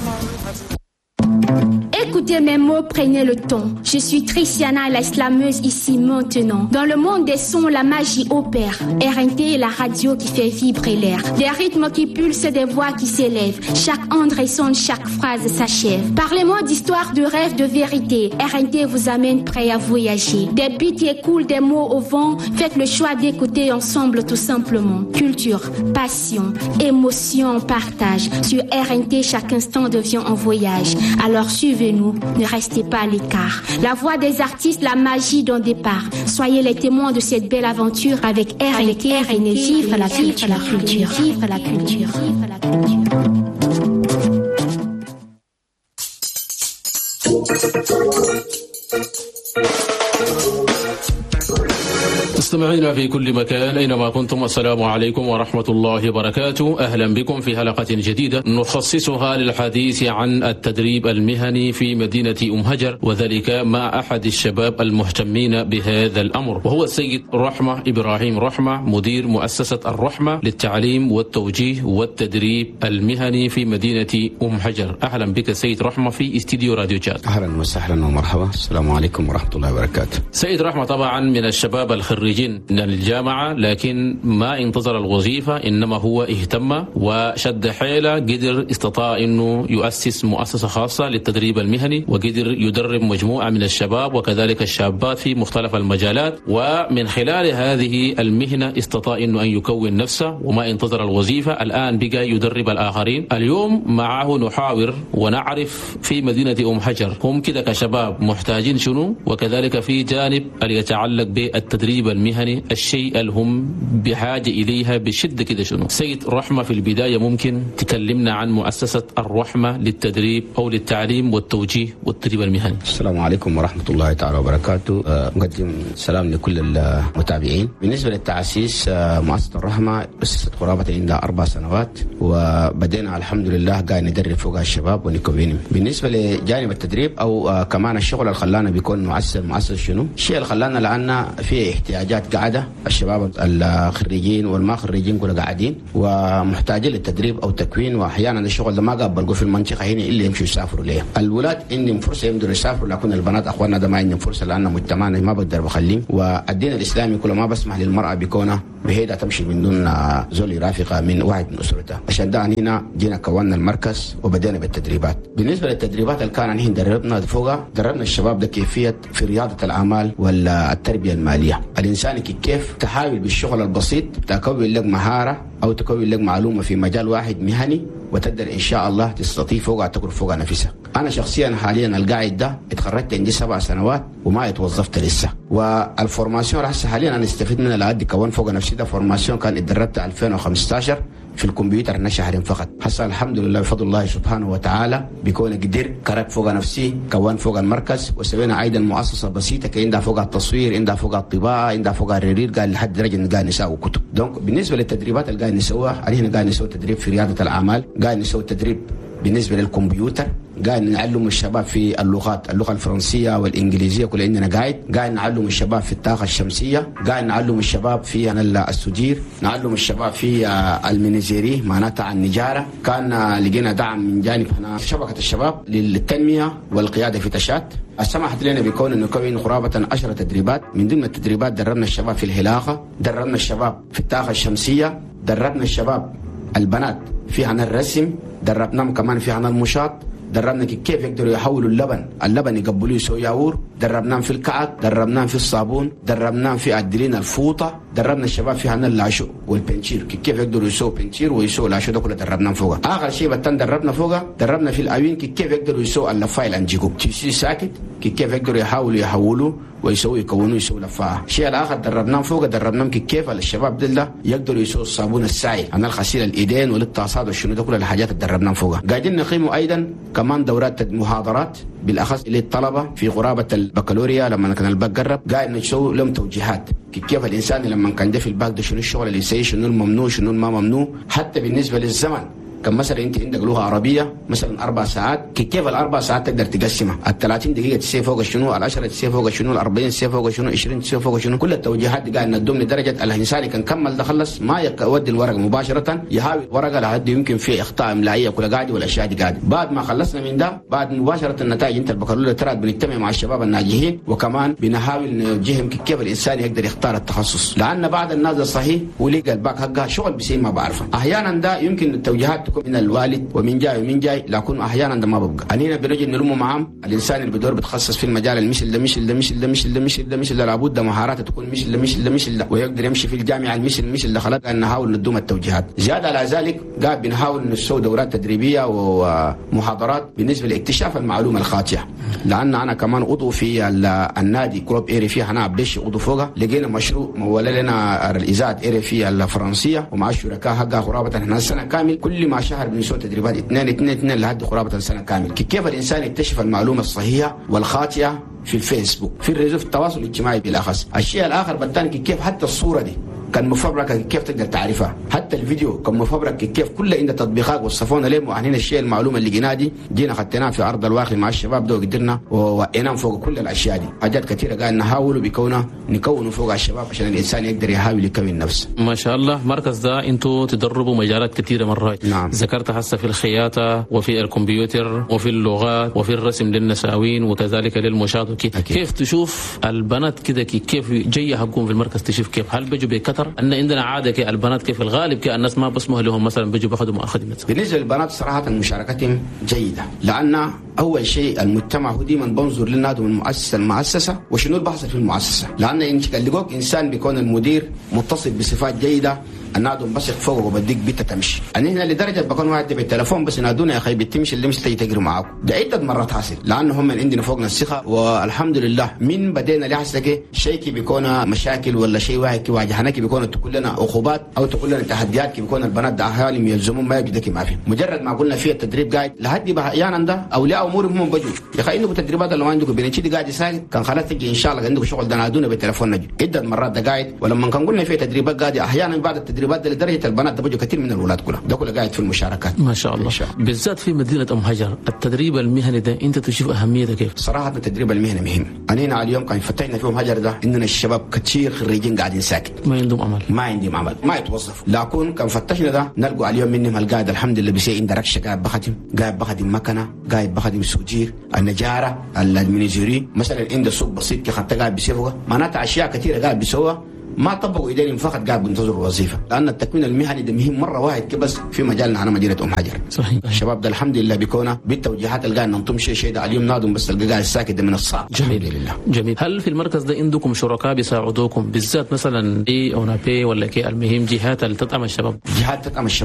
Écoutez mes mots, prenez le ton. Je suis Tristiana, la slameuse ici maintenant. Dans le monde des sons, la magie opère. RNT est la radio qui fait vibrer l'air. Des rythmes qui pulsent, des voix qui s'élèvent. Chaque onde résonne, chaque phrase s'achève. Parlez-moi d'histoire, de rêve, de vérité. RNT vous amène prêt à voyager. Des beats qui écoulent, des mots au vent. Faites le choix d'écouter ensemble tout simplement. Culture, passion, émotion, partage. Sur RNT, chaque instant devient un voyage. Alors suivez-nous, ne restez pas à l'écart. La voix des artistes, la magie d'un départ. Soyez les témoins de cette belle aventure avec RNT. Vive la culture, la culture, vive la culture, vive la culture. مستمعينا في كل مكان أينما كنتم، السلام عليكم ورحمة الله وبركاته. أهلا بكم في حلقة جديدة نخصصها للحديث عن التدريب المهني في مدينة أم هجر، وذلك مع أحد الشباب المهتمين بهذا الأمر، وهو السيد رحمة إبراهيم رحمة، مدير مؤسسة الرحمة للتعليم والتوجيه والتدريب المهني في مدينة أم هجر. أهلا بك سيد رحمة في استديو راديو جاد. أهلا وسهلا ومرحبا، السلام عليكم ورحمة الله وبركاته. سيد رحمة طبعا من الشباب الخريجين من الجامعة، لكن ما انتظر الوظيفة، إنما هو اهتم وشد حيله، قدر استطاع أنه يؤسس مؤسسة خاصة للتدريب المهني، وقدر يدرب مجموعة من الشباب وكذلك الشابات في مختلف المجالات، ومن خلال هذه المهنة استطاع أنه أن يكون نفسه وما انتظر الوظيفة. الآن بقى يدرب الآخرين. اليوم معه نحاور ونعرف في مدينة أم هجر هم كده كشباب محتاجين شنو، وكذلك في جانب اللي يتعلق بالتدريب المهني الشيء اللي هم بحاجة إليها بشدة كده شنو. سيد رحمة، في البداية ممكن تكلمنا عن مؤسسة الرحمة للتدريب أو للتعليم والتوجيه والتدريب المهني. السلام عليكم ورحمة الله تعالى وبركاته. مقدم سلام لكل المتابعين. بالنسبة للتأسيس، مؤسسة الرحمة أسست قرابة عندها 4 سنوات، وبدينا الحمد لله قاعد ندرب فوق الشباب ونكوينهم. بالنسبة لجانب التدريب أو كمان الشغل اللي خلانا بيكون مؤسس شنو، الشيء اللي خلانا لأن في احتياجات قاعدة، الشباب الخريجين والما خريجين كلهم قاعدين ومحتاجين للتدريب أو تكوين، وأحيانا الشغل ده ما قابلوا في المنطقة هنا إلا يمشوا يسافروا ليه. الولاد عندهم فرصة يقدروا يسافروا، لكن البنات أخواننا ده ما عندهم فرصة لأن مجتمعنا ما بقدر بخليهم، والدين الإسلامي كله ما بسمح للمرأة بكونها بهيدا تمشي من دون زول يرافقها من واحد من أسرتها. عشان ده هنا جينا كونا المركز وبدينا بالتدريبات. بالنسبة للتدريبات اللي كان هنا دربنا فوقها، دربنا الشباب ده كيفية في رياضة الأعمال والتربية المالية. الإنسان كيف تحاول بالشغل البسيط تكون لك مهارة أو تكون لك معلومة في مجال واحد مهني، وتقدر إن شاء الله تستطيع فوقها تقرب فوقها نفسها. أنا شخصيا حاليا القاعد ده اتخرجت عندي 7 سنوات وما اتوظفت لسه، والفورماسيون هسه حاليا أنا استفيد منها لأدي كون فوق نفسي. ده فورماسيون كان اتدربت 2015 في الكمبيوتر شهرين فقط. هسه الحمد لله بفضل الله سبحانه وتعالى بيكون قدر كرك فوق نفسي، كون فوق المركز، وسوينا ايضا مؤسسه بسيطه عندها فوق التصوير، عندها فوق الطباعه، عندها فوق الرير، قال لحد درجه قاعد نساوي كتب. دونك بالنسبه للتدريبات اللي قاعد نسويها، علينا قاعد نسوي تدريب في رياده الاعمال، قاعد نسوي تدريب بالنسبه للكمبيوتر، قاعد نعلم الشباب في اللغه الفرنسيه والانجليزيه كلها عندنا، قاعد نعلم الشباب في الطاقه الشمسيه، قاعد نعلم الشباب في السجير، نعلم الشباب في المنزيري معناتها النجاره. كان لقينا دعم من جانب هنا شبكه الشباب للتنميه والقياده في تشات، سمحت لنا بكون نكون قرابه 10 تدريبات. من ضمن التدريبات دربنا الشباب في الهلاقه، دربنا الشباب في الطاقه الشمسيه، دربنا الشباب البنات في عن الرسم، دربناهم كمان في عن المشاط، دربنا كيف يقدروا يحولوا اللبن يقبلوه يسوي ياور، دربناهم في الكعك، دربناهم في الصابون، دربناهم في عدلين الفوطه، دربنا الشباب في عن اللاشو والبنشير، كيف يقدروا يسووا بنشير ويسووا لاشو، ده كله دربناهم فوقها. اخر شيء بتن دربنا فوقها، دربنا في الاوين كيف يقدروا يسووا اللفايل انجيكو تيسي ساكت، كيف يقدروا يحولوا يكونوا يسووا لفاها. الشيء الاخر دربناهم فوقها، دربناهم كيف الشباب ده يقدروا يسووا الصابون السائل، عن الغسيل الايدين وللطاسات والشنو، ده كل الحاجات اللي دربناهم فوقها. قاعدين نقيموا ايضا كمان دورات محاضرات بالاخص للطلبه في قرابه البكالوريا. لما كان الباك قرب قاعد نسوي لهم توجيهات كيف الانسان لما كان ده في الباك ده شنو الشغل اللي يسوي، شنو الممنوع شنو ما ممنوع، حتى بالنسبه للزمن كان مثلا انت عندك لغه عربيه مثلا 4 ساعات، كيف ال4 ساعات تقدر تقسمها؟ ال30 دقيقه تسيب فوق شنو، ال10 تسيب فوق شنو، ال40 تسيب فوق شنو، 20 تسيب فوق شنو. كل التوجيهات دي قاعد ندوم لدرجه الانسان كان كمل ده خلص ما يودي الورقه مباشره، يحاول ورقه لحد يمكن فيه اخطاء املائيه كل قاعده والاشياء دي قاعده. بعد ما خلصنا من ده، بعد مباشره النتائج انت البكالوريوس ترى بنجتمع مع الشباب الناجحين، وكمان بنحاول نوجههم كيف الانسان يقدر يختار التخصص، لان بعد الناس الصحيح ولقى الباك حقها شغل بسيء ما بعرفه. احيانا ده يمكن التوجيهات تكون من الوالد ومن جاي ومن جاي، لكن احيانا ده ما ببقى. هنا بنجي نلمه معهم الانسان اللي بدور بتخصص في المجال المثل ده لابد مهاراته تكون مثل ده ويقدر يمشي في الجامعه المثل ده. خلاص نحاول ندوم التوجيهات. زياده على ذلك قاعد بنحاول نسوي دورات تدريبيه ومحاضرات بالنسبه لاكتشاف المعلومه الخاطئه، لان انا كمان عضو في النادي كلوب ايري في هنا عبدش عضو فوقها. لقينا مشروع مولى لنا الاذاعه ايري في الفرنسيه ومع الشركاء حقها قرابه احنا سنه كامل، كل ما شهر بنسوي تدريبات 2 لحد قرابه سنه كامل. كيف الانسان يكتشف المعلومه الصحيحه والخاطئه في الفيسبوك، في الريزو، في التواصل الاجتماعي بالاخص. الشيء الاخر بالتالي كيف حتى الصوره دي كان مفبركه كيف تقدر تعرفها، حتى الفيديو كان مفبرك كيف كل عند تطبيقات وصفونا لهم. وهنا الشيء المعلومه اللي جينا دي جينا خدناها في ارض الواقع مع الشباب ده وقدرنا ووقينا فوق كل الاشياء دي. حاجات كثيره قاعد نحاولوا نكونوا فوق الشباب عشان الانسان يقدر يحاول يكون نفسه. ما شاء الله. مركز ده انتوا تدربوا مجالات كثيره مرات. نعم. ذكرت هسه في الخياطه وفي الكمبيوتر وفي اللغات وفي الرسم للنساوين وكذلك للمشاة. كيف تشوف البنات كده كيف جايه حقهم في المركز؟ تشوف كيف هل بيجوا بكتر؟ ان عندنا عاده كي البنات كيف الغالب كي الناس ما بسمح لهم مثلا بيجوا باخذوا خدمه. بالنسبه للبنات صراحه مشاركتهم جيده، لان اول شيء المجتمع هو دائما بنظر للنادي من المؤسسه وشنو اللي بحصل في المؤسسه، لان اللي لقوك انسان بيكون المدير متصل بصفات جيده النادم بثق فوقه وبديك بيتا تمشي. انا لدرجه بكون واحد بالتليفون بس ينادوني يا اخي بتمشي اللي مش تيجي تجري معاكم. ده عده مرات حاصل، لانه هم عندنا فوقنا الثقه والحمد لله. من بدينا لحسك شيء كي بيكون مشاكل ولا شيء واحد كي واجهنا كي بيكون تقول لنا عقوبات او تقول لنا تحديات كي بيكون البنات ده اهالي يلزمون ما يجدك ما في. مجرد ما قلنا فيه التدريب قاعد لحد احيانا ده اولياء امورهم هم بجوا يا اخي عندكم تدريبات اللي ما عندكم بنشي قاعد يساعد كان خلاص تجي ان شاء الله عندكم شغل ده نادونا بالتليفون نجي. عده مرات ده قاعد ولما كان قلنا فيه تدريبات قاعد احيانا بعد التدريبات ده لدرجه البنات ده بجوا كثير من الولاد كلها ده كله قاعد في المشاركات. ما شاء الله. بالذات في مدينه ام هجر التدريب المهني ده انت تشوف اهميته كيف؟ صراحه التدريب المهني مهم. انا هنا اليوم كان فتحنا فيهم هجر ده اننا الشباب كثير خريجين قاعدين ساكت ما عندهم عمل ما يتوظفوا، لكن كان فتشنا ده نلقوا اليوم منهم القاعد الحمد لله بيسي عند ركشه قاعد بخدم مكنه قاعد بخدم سوجير النجاره المنيزوري مثلا عند سوق بسيط كي خدت قاعد بيسويها معناتها اشياء كثيره قاعد بيسويها ما طبقوا ايديهم فقط قاعد بينتظروا الوظيفه، لان التكوين المهني ده مهم مره واحد كبس في مجالنا انا مدينه ام حجر. صحيح. الشباب ده الحمد لله بيكون بالتوجيهات اللي قاعد ننطم شيء ده اليوم نادم بس القاعد الساكت ده من الصعب. جميل لله. جميل. هل في المركز ده عندكم شركاء بيساعدوكم بالذات مثلا اي او نابي ولا كي المهم جهات اللي تدعم الشباب؟ جهات تدعم الشباب